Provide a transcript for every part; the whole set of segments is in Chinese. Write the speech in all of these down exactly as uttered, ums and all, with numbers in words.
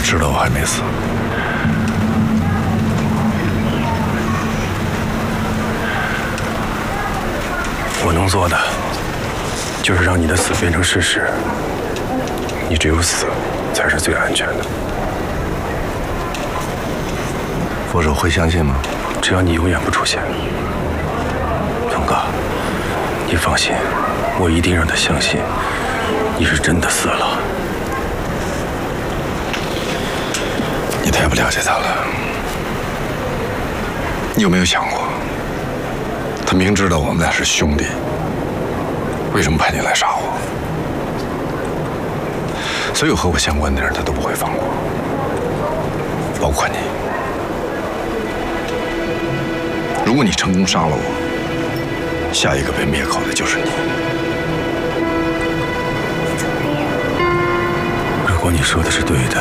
知道我还没死。 我能做的，就是让你的死变成事实。你只有死，才是最安全的。 佛手会相信吗？ 只要你永远不出现，龙哥，你放心，我一定让他相信你是真的死了。 你太不了解他了。你有没有想过，他明知道我们俩是兄弟，为什么派你来杀我？所有和我相关的人，他都不会放过，包括你。如果你成功杀了我，下一个被灭口的就是你。 如果你说的是对的，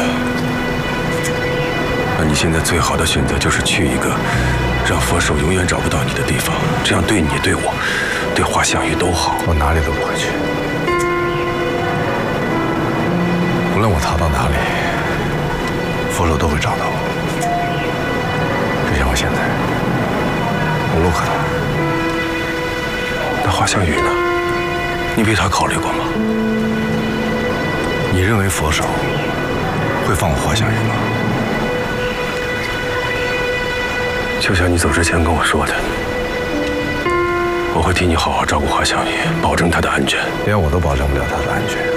那你现在最好的选择就是去一个让佛手永远找不到你的地方，这样对你、对我、对华夏雨都好。 我哪里都不会去，无论我逃到哪里，佛手都会找到我。就像我现在，无路可逃。 那华夏雨呢？你为他考虑过吗？ 你认为佛手会放我华夏雨吗？ 就像你走之前跟我说的，我会替你好好照顾华夏雨，保证她的安全。 连我都保证不了她的安全。